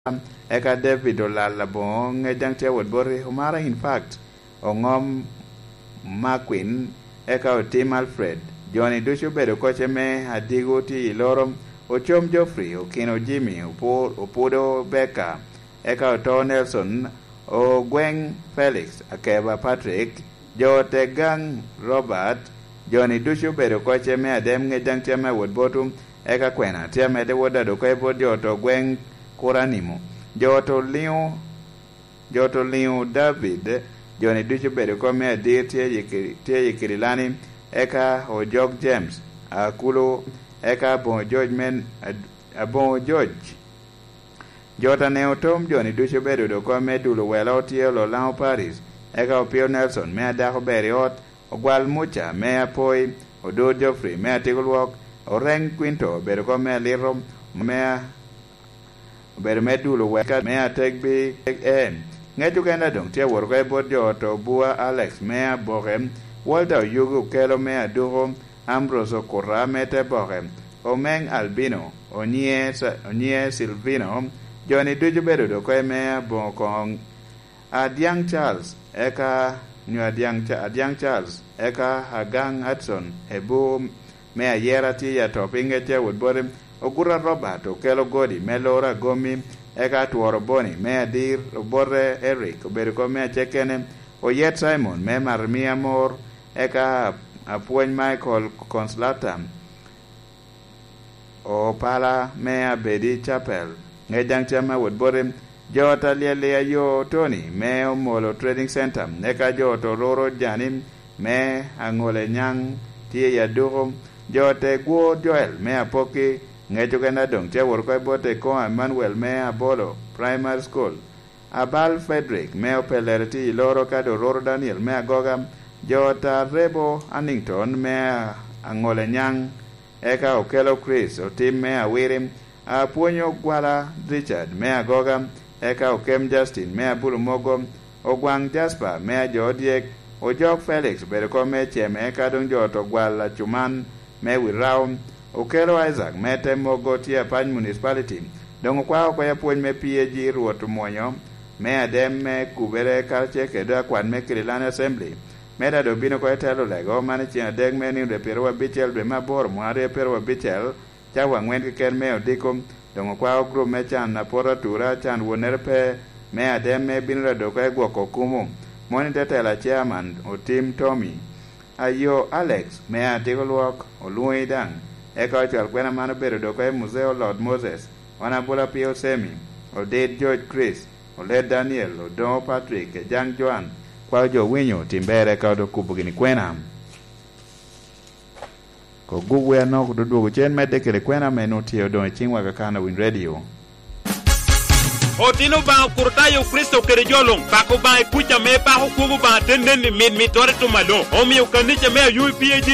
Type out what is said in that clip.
eka David Olalabong ngejang Tiawod Bori Humara in fact ongom Maquin eka otim Alfred Johnny Dushu bedo koche me adigo ti Lorom ochom Joffrey okino Jimmy opudo Becca eka oto Nelson ogweng Felix akeba Patrick jotegang Robert Johnny Dushu bedo koche me adem ngejang Tiawod Botum eka kwena Tiamede woda do koe joto gweng Kuranimo joto liu David Johnny Dushu bedo kome adir tie yikirilani eka o Jog James akulo eka bon George jota ne otom Johnny Dushu bedo do kome dulo wela otie lo lao Paris eka o Pio Nelson me adako beriot ogwal mucha me apoi odo Joffrey me atigulwok o Reng Quinto bedo kome lirom me bedo me dulo weka me ategbi ngeju kenda dong tia wor koe bod joto bua Alex mea bohem Walter Yugu kelo mea duro Ambrose Okura mete bohem Omeng Albino Onye Silvino Johnny Dushu bedo do koe mea bokong Adiang Charles eka Adiang Charles eka Hagang Hudson ebu mea yera ti ya topinge tia wod bodem Ogura Robert okelo godi melora gomi eka tuoro Boni me adir borre Eric obedo ko me chekene oyet Simon me marmia mor eka apuony Michael Conslata o pala me abedi Chapel ngejang chama wod borre jota liele yo Tony me omolo Trading Center eka joto roro janim me angole nyang tie ya duro jote guo Joel me apoki ngejo kena dong tia wor koe bote ko Emmanuel me abolo primary school abal Frederick me opelerti loro kado roro Daniel me agoga jota Rebo Annington me angole nyang eka okelo Chris otim me awirim apuonyo gwala Richard me agoga eka okem Justin me abulu mogo ogwang Jasper me jodiek ojok Felix bedo ko me cheme eka dong joto gwala Chuman me wirao okelo Isaac mete mogo tia Pany Municipality dongo kwa ko ya puonj me PAG ruoto muonyo me adem me kubere kalche kedo kwan me Kirilani Assembly meda do bino ko telo lego mane chia deg me ni de perwa bichel be mabor mware perwa bichel chawa ngwen ken me odikom dongo kwa group me chan na pora tura chan wonerpe me adem me binra do ko gwoko kumu moni tetela chairman otim Tommy ayo Alex me atigolwok oluoi dang eka chal kwena mano bedo do koe Museo Lord Moses wana bula Pio Semi Oded George Chris Oled Daniel Odo Patrick Jang Joan kwa jo winyo timbere ka do kubu gini kwena ko gugu ya no kududu chen mede kele kwena menu tiyo do chingwa kakana Win Radio Otino ba kurtayo Kristo kere jolong bako ba kucha me ba hukumu ba tenden mi tore to malo omi ukaniche me UPAG